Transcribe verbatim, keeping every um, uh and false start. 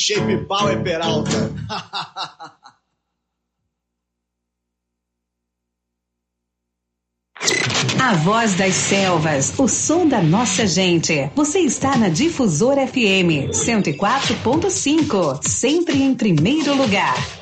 Shape Power Peralta. A voz das selvas, o som da nossa gente. Você está na Difusora F M cento e quatro ponto cinco, sempre em primeiro lugar.